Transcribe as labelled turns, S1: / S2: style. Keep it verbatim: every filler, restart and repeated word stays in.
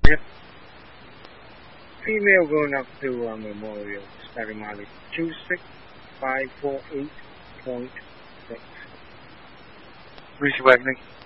S1: Yep. Female going up to uh, Memorial, starting mileage two six five four eight point six.
S2: Reese Wagner.